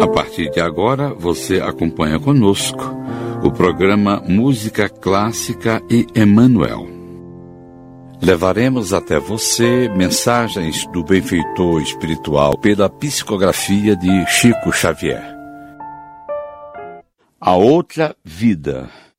A partir de agora, você acompanha conosco o programa Música Clássica e Emmanuel. Levaremos até você mensagens do benfeitor espiritual pela psicografia de Chico Xavier. A outra vida.